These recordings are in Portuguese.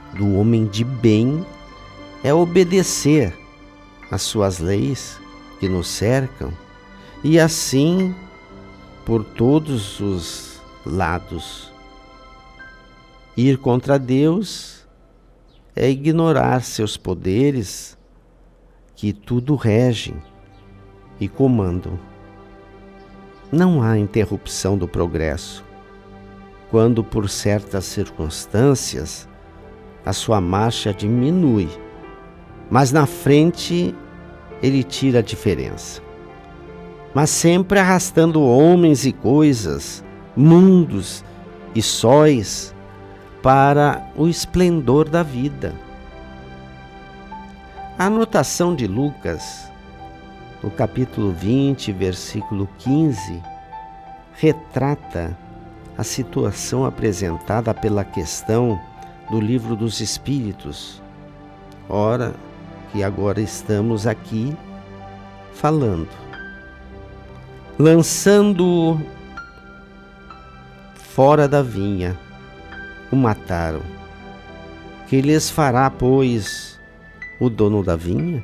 do homem de bem é obedecer às suas leis que nos cercam e assim por todos os lados. Ir contra Deus é ignorar seus poderes que tudo regem e comandam. Não há interrupção do progresso, quando por certas circunstâncias a sua marcha diminui, mas na frente ele tira a diferença. Mas sempre arrastando homens e coisas, mundos e sóis para o esplendor da vida. A anotação de Lucas, no capítulo 20, versículo 15, retrata a situação apresentada pela questão do Livro dos Espíritos. Ora, que agora estamos aqui falando. Lançando-o fora da vinha, o mataram. Que lhes fará, pois, o dono da vinha?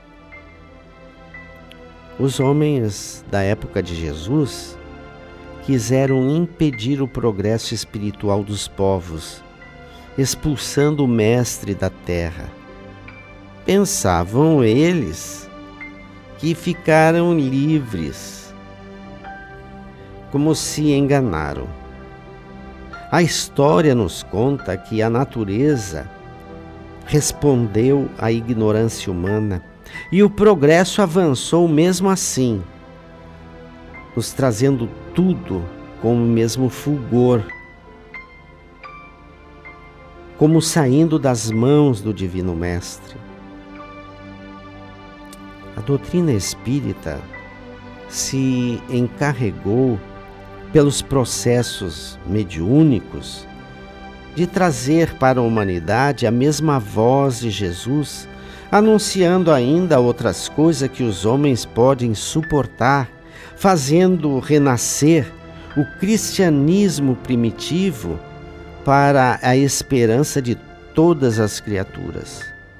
Os homens da época de Jesus quiseram impedir o progresso espiritual dos povos, expulsando o mestre da terra. Pensavam eles que ficaram livres, como se enganaram. A história nos conta que a natureza respondeu à ignorância humana e o progresso avançou mesmo assim, nos trazendo tudo com o mesmo fulgor, como saindo das mãos do Divino Mestre. A doutrina espírita se encarregou, pelos processos mediúnicos, de trazer para a humanidade a mesma voz de Jesus, anunciando ainda outras coisas que os homens podem suportar, fazendo renascer o cristianismo primitivo para a esperança de todas as criaturas.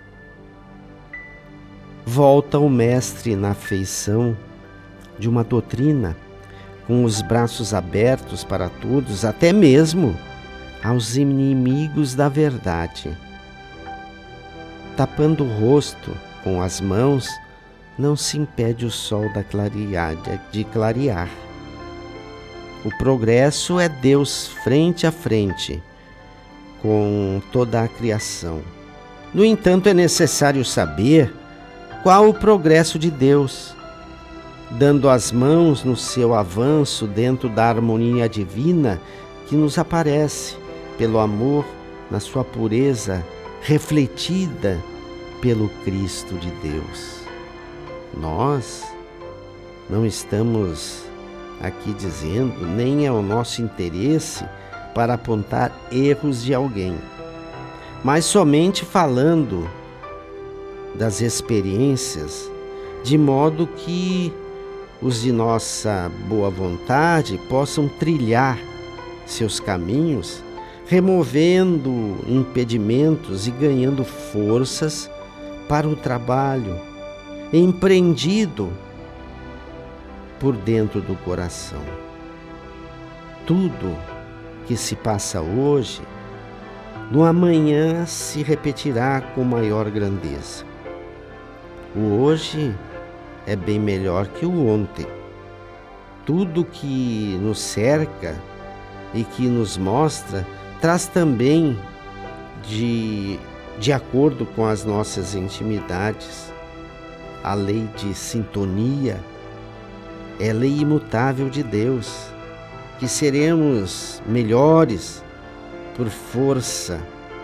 Volta o Mestre na feição de uma doutrina, com os braços abertos para todos, até mesmo aos inimigos da verdade. Tapando o rosto com as mãos, não se impede o sol de clarear. O progresso é Deus frente a frente com toda a criação. No entanto, é necessário saber qual o progresso de Deus, dando as mãos no seu avanço dentro da harmonia divina que nos aparece pelo amor na sua pureza, refletida pelo Cristo de Deus. Nós não estamos aqui dizendo, nem é o nosso interesse para apontar erros de alguém, mas somente falando das experiências, de modo que os de nossa boa vontade possam trilhar seus caminhos, removendo impedimentos e ganhando forças para o trabalho empreendido por dentro do coração. Tudo que se passa hoje, no amanhã se repetirá com maior grandeza. O hoje é bem melhor que o ontem. Tudo que nos cerca e que nos mostra traz também de acordo com as nossas intimidades. A lei de sintonia é a lei imutável de Deus, que seremos melhores por força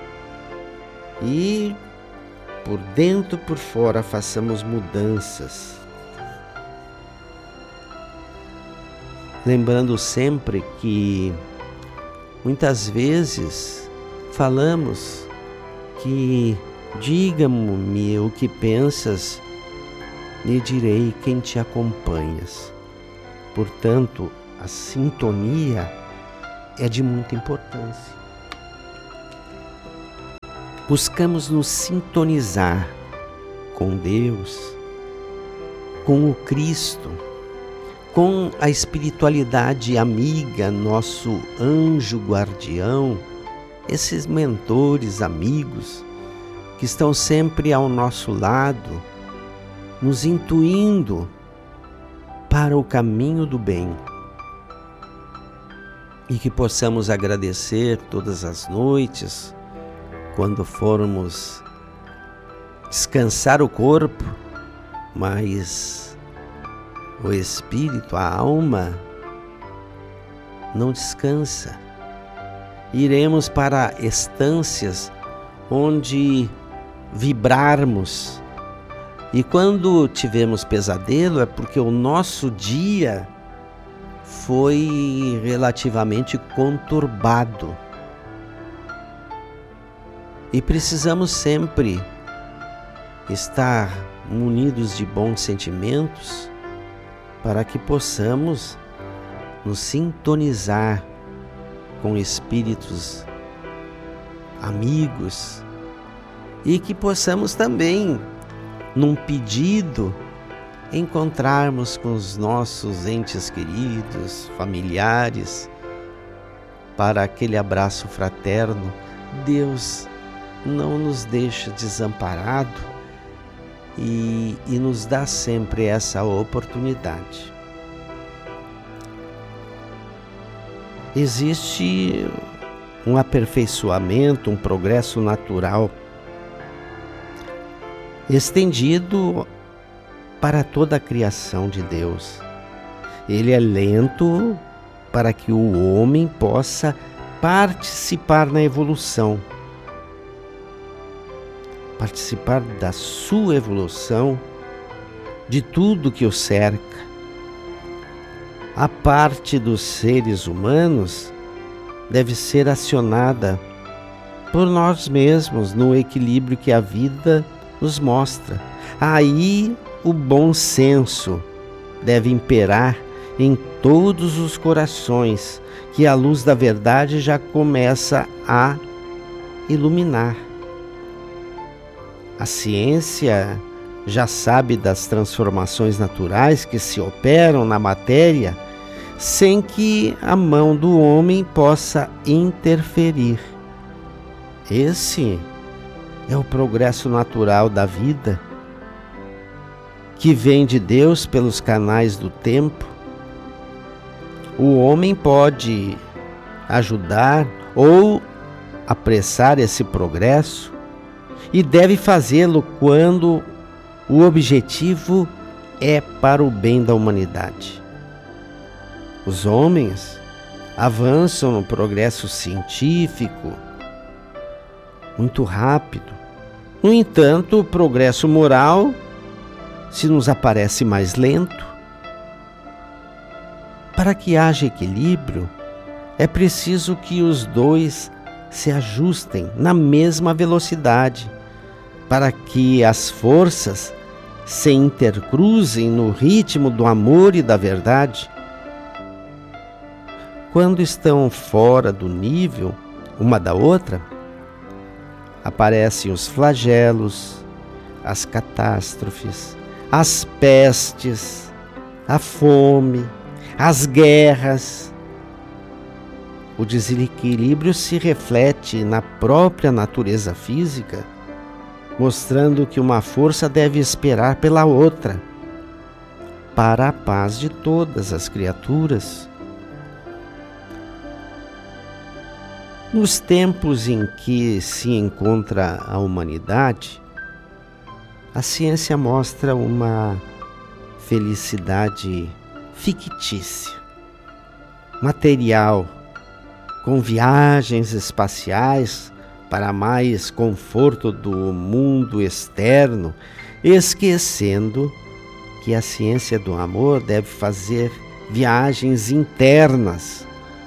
e por dentro por fora façamos mudanças. Lembrando sempre que muitas vezes falamos que diga-me o que pensas, lhe direi quem te acompanhas. Portanto, a sintonia é de muita importância. buscamos nos sintonizar com Deus, com o Cristo, com a espiritualidade amiga, nosso anjo guardião, esses mentores, amigos, que estão sempre ao nosso lado, nos intuindo para o caminho do bem. E que possamos agradecer todas as noites, quando formos descansar o corpo, mas o espírito, a alma, não descansa. Iremos para estâncias onde vibrarmos. E quando tivemos pesadelo é porque o nosso dia foi relativamente conturbado. E precisamos sempre estar munidos de bons sentimentos para que possamos nos sintonizar com espíritos amigos e que possamos também, num pedido, encontrarmos com os nossos entes queridos, familiares, para aquele abraço fraterno. Deus não nos deixa desamparado e nos dá sempre essa oportunidade. Existe um aperfeiçoamento, um progresso natural estendido para toda a criação de Deus. Ele é lento para que o homem possa participar na evolução, participar da sua evolução, de tudo que o cerca. A parte dos seres humanos deve ser acionada por nós mesmos no equilíbrio que a vida nos mostra. Aí o bom senso deve imperar em todos os corações, que a luz da verdade já começa a iluminar. A ciência já sabe das transformações naturais que se operam na matéria sem que a mão do homem possa interferir. Esse é o progresso natural da vida, que vem de Deus pelos canais do tempo. O homem pode ajudar ou apressar esse progresso e deve fazê-lo quando o objetivo é para o bem da humanidade. Os homens avançam no progresso científico muito rápido. No entanto, o progresso moral se nos aparece mais lento. Para que haja equilíbrio, é preciso que os dois se ajustem na mesma velocidade, para que as forças se intercruzem no ritmo do amor e da verdade. Quando estão fora do nível uma da outra, aparecem os flagelos, as catástrofes, as pestes, a fome, as guerras. O desequilíbrio se reflete na própria natureza física, mostrando que uma força deve esperar pela outra, para a paz de todas as criaturas. Nos tempos em que se encontra a humanidade, a ciência mostra uma felicidade fictícia, material, com viagens espaciais para mais conforto do mundo externo, esquecendo que a ciência do amor deve fazer viagens internas,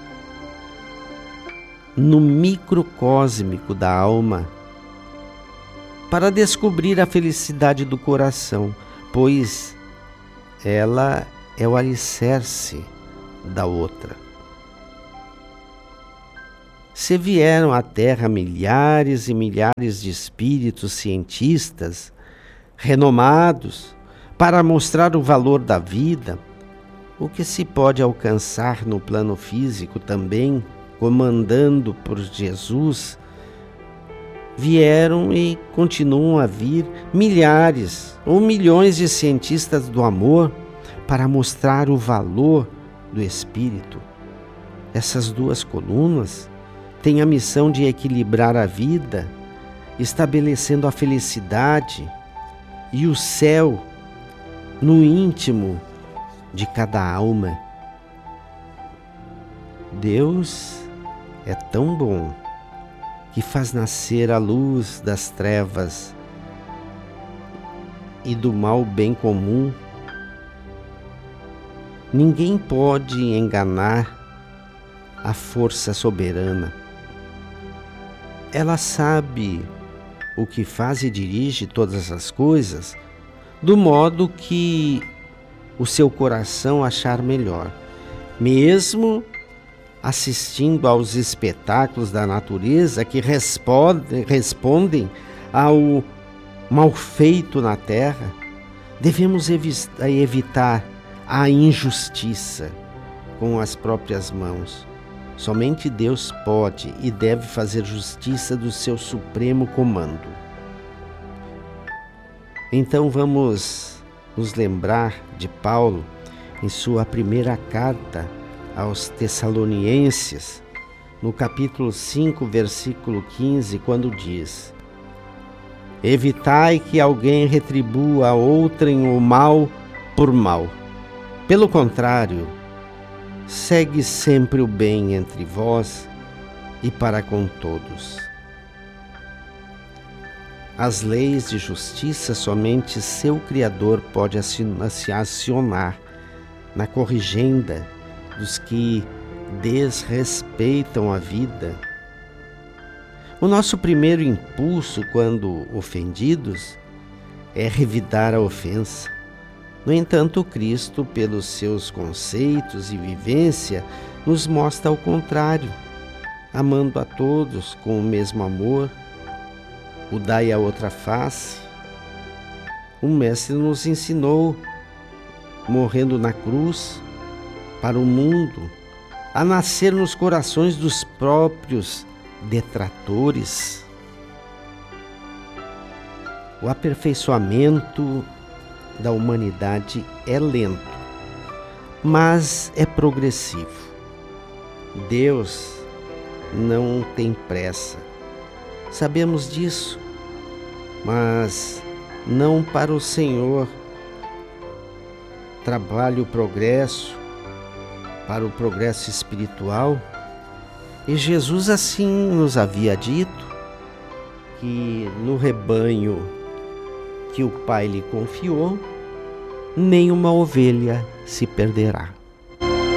no microcósmico da alma, para descobrir a felicidade do coração, pois ela é o alicerce da outra. se vieram à Terra milhares e milhares de espíritos cientistas renomados para mostrar o valor da vida, o que se pode alcançar no plano físico também, comandando por Jesus, vieram e continuam a vir milhares ou milhões de cientistas do amor para mostrar o valor do espírito. Essas duas colunas têm a missão de equilibrar a vida, estabelecendo a felicidade e o céu no íntimo de cada alma. Deus é tão bom que faz nascer a luz das trevas e do mal bem comum. Ninguém pode enganar a força soberana. Ela sabe o que faz e dirige todas as coisas do modo que o seu coração achar melhor, mesmo assistindo aos espetáculos da natureza que respondem ao mal feito na terra. Devemos evitar a injustiça com as próprias mãos. Somente Deus pode e deve fazer justiça do seu supremo comando. Então vamos nos lembrar de Paulo em sua primeira carta aos Tessalonicenses, no capítulo 5, versículo 15, quando diz: evitai que alguém retribua a outrem o mal por mal. Pelo contrário, segue sempre o bem entre vós e para com todos. As leis de justiça somente seu Criador pode acionar na corrigenda dos que desrespeitam a vida. O nosso primeiro impulso, quando ofendidos, é revidar a ofensa. No entanto, Cristo, pelos seus conceitos e vivência, nos mostra ao contrário, amando a todos com o mesmo amor, o dai a outra face. O Mestre nos ensinou, morrendo na cruz, para o mundo, a nascer nos corações dos próprios detratores. O aperfeiçoamento da humanidade é lento, mas é progressivo. Deus não tem pressa. Sabemos disso, mas não para o Senhor trabalha o progresso, para o progresso espiritual. E Jesus assim nos havia dito que no rebanho que o Pai lhe confiou, nenhuma ovelha se perderá.